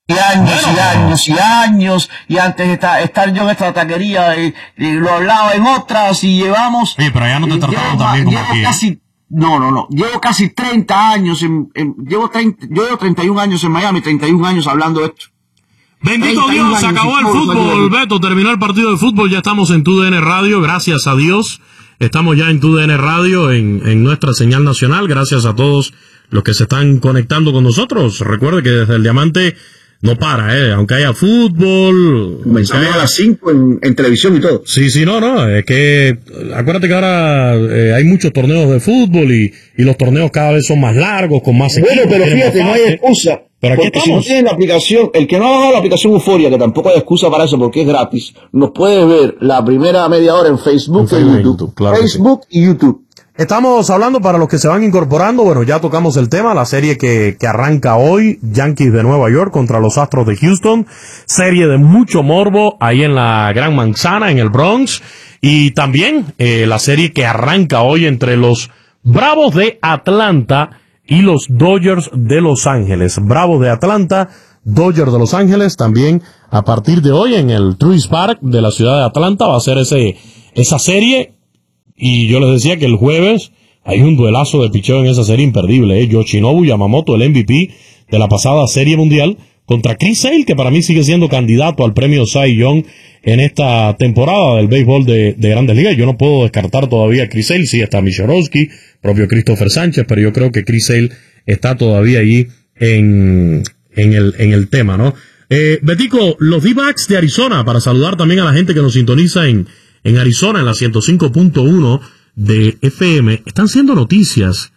años y años y años, y antes de estar yo en esta taquería, lo hablaba en otras, y llevamos... Sí, pero allá no te trataron también como aquí. No, llevo casi 30 años, yo llevo 31 años en Miami, 31 años hablando de esto. Bendito Dios, se acabó el fútbol, Beto, terminó el partido de fútbol, ya estamos en TUDN Radio, gracias a Dios, estamos ya en TUDN Radio, en nuestra señal nacional, gracias a todos los que se están conectando con nosotros. Recuerde que desde el Diamante no para, aunque haya fútbol. Comenzamos a las 5 en televisión y todo. Sí, no, es que acuérdate que ahora hay muchos torneos de fútbol y los torneos cada vez son más largos, con más equipos. Bueno, pero fíjate, no hay excusa. Pero aquí porque si no tienen la aplicación, el que no ha bajado la aplicación Euforia, que tampoco hay excusa para eso porque es gratis, nos puede ver la primera media hora en Facebook y YouTube. Claro, Facebook y YouTube. Estamos hablando para los que se van incorporando, bueno, ya tocamos el tema, la serie que arranca hoy, Yankees de Nueva York contra los Astros de Houston, serie de mucho morbo ahí en la Gran Manzana, en el Bronx, y también la serie que arranca hoy entre los Bravos de Atlanta y los Dodgers de Los Ángeles. Bravos de Atlanta, Dodgers de Los Ángeles, también a partir de hoy en el Truist Park de la ciudad de Atlanta va a ser esa serie. Y yo les decía que el jueves hay un duelazo de picheo en esa serie imperdible, Yoshinobu Yamamoto, el MVP de la pasada Serie Mundial, contra Chris Sale, que para mí sigue siendo candidato al premio Cy Young en esta temporada del béisbol de Grandes Ligas. Yo no puedo descartar todavía a Chris Sale, sí está Mishorowski, propio Christopher Sánchez, pero yo creo que Chris Sale está todavía allí en el tema, ¿no? Betico, los D-backs de Arizona, para saludar también a la gente que nos sintoniza en Arizona, en la 105.1 de FM, están siendo noticias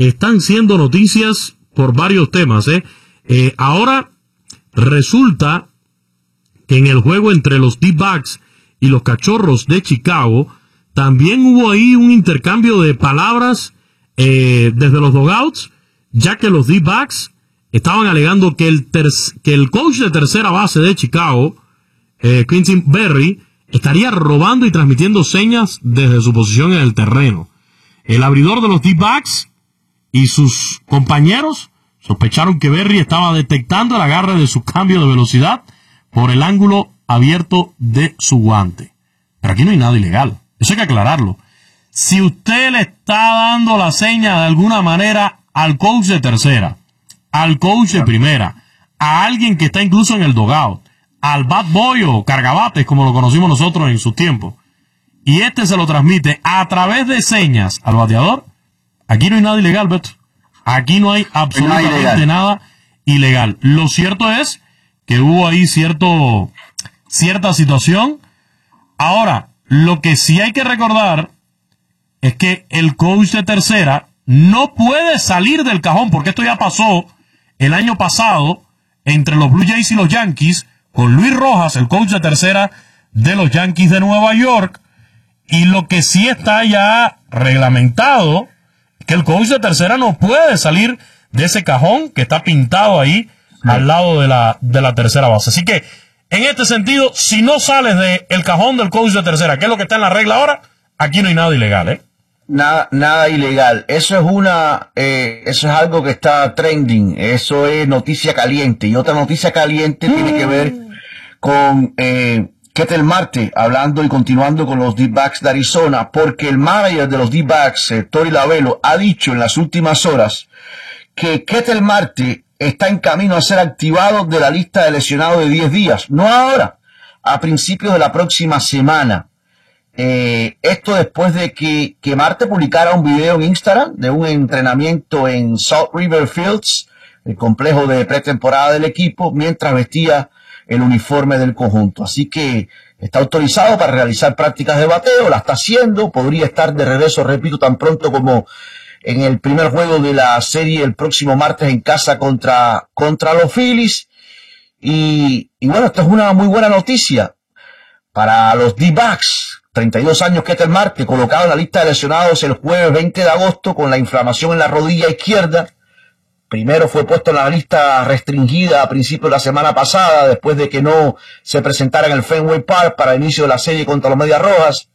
por varios temas, ahora resulta que en el juego entre los D-backs y los Cachorros de Chicago, también hubo ahí un intercambio de palabras, desde los dugouts, ya que los D-backs estaban alegando que el coach de tercera base de Chicago, Quincy Berry, estaría robando y transmitiendo señas desde su posición en el terreno. El abridor de los D-backs y sus compañeros sospecharon que Berry estaba detectando el agarre de su cambio de velocidad por el ángulo abierto de su guante. Pero aquí no hay nada ilegal, eso hay que aclararlo. Si usted le está dando la seña de alguna manera al coach de tercera, al coach de primera, a alguien que está incluso en el dugout, al bat boy o cargabates, como lo conocimos nosotros en su tiempo, y se lo transmite a través de señas al bateador, aquí no hay nada ilegal, Beto. Aquí no hay absolutamente nada ilegal. Lo cierto es que hubo ahí cierta situación. Ahora, lo que sí hay que recordar es que el coach de tercera no puede salir del cajón, porque esto ya pasó el año pasado entre los Blue Jays y los Yankees, con Luis Rojas, el coach de tercera de los Yankees de Nueva York, y lo que sí está ya reglamentado es que el coach de tercera no puede salir de ese cajón que está pintado ahí al lado de la tercera base. Así que, en este sentido, si no sales del cajón del coach de tercera, que es lo que está en la regla ahora, aquí no hay nada ilegal, Nada ilegal. Eso es algo que está trending. Eso es noticia caliente. Y otra noticia caliente tiene que ver con Ketel Marte, hablando y continuando con los D-backs de Arizona, porque el manager de los D-backs, Torey Lovullo, ha dicho en las últimas horas que Ketel Marte está en camino a ser activado de la lista de lesionados de 10 días. No ahora, a principios de la próxima semana. Esto después de que Marte publicara un video en Instagram de un entrenamiento en Salt River Fields, el complejo de pretemporada del equipo, mientras vestía el uniforme del conjunto. Así que está autorizado para realizar prácticas de bateo, la está haciendo, podría estar de regreso, repito, tan pronto como en el primer juego de la serie el próximo martes en casa contra los Phillies. Y bueno, esto es una muy buena noticia para los D-backs. 32 años Ketel Marte, colocado en la lista de lesionados el jueves 20 de agosto con la inflamación en la rodilla izquierda. Primero fue puesto en la lista restringida a principios de la semana pasada, después de que no se presentara en el Fenway Park para el inicio de la serie contra los Medias Rojas.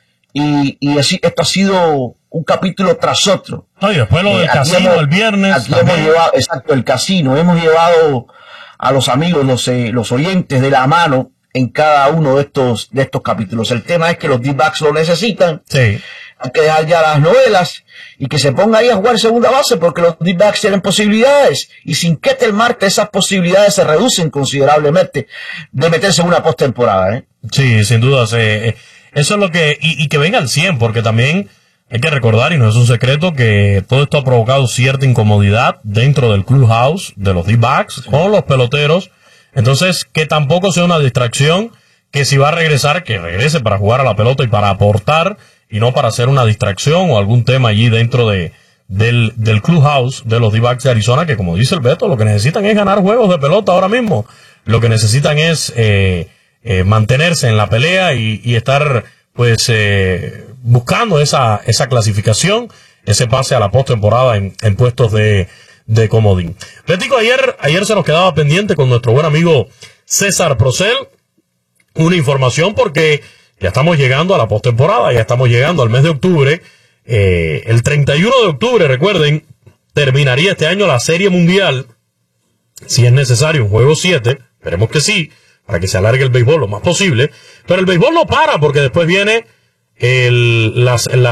Y así, esto ha sido un capítulo tras otro. Y después lo del casino el viernes. Aquí hemos llevado, exacto, el casino. Hemos llevado a los amigos, los oyentes de la mano en cada uno de estos capítulos. El tema es que los D-backs lo necesitan. Sí. Hay que dejar ya las novelas y que se ponga ahí a jugar segunda base, porque los D-backs tienen posibilidades, y sin Ketel Marte esas posibilidades se reducen considerablemente de meterse en una postemporada, ¿eh? Sí, sin duda. Eso es lo que... Y que venga al 100, porque también hay que recordar, y no es un secreto, que todo esto ha provocado cierta incomodidad dentro del clubhouse de los D-backs con los peloteros. Entonces, que tampoco sea una distracción, que si va a regresar, que regrese para jugar a la pelota y para aportar, y no para hacer una distracción o algún tema allí dentro del clubhouse de los D-backs de Arizona, que como dice el Beto, lo que necesitan es ganar juegos de pelota ahora mismo. Lo que necesitan es mantenerse en la pelea y estar pues buscando esa clasificación, ese pase a la postemporada en puestos de comodín. Betico, ayer se nos quedaba pendiente con nuestro buen amigo César Procel una información, porque ya estamos llegando a la postemporada, ya estamos llegando al mes de octubre. El 31 de octubre, recuerden, terminaría este año la Serie Mundial. Si es necesario un juego 7, esperemos que sí, para que se alargue el béisbol lo más posible. Pero el béisbol no para, porque después viene la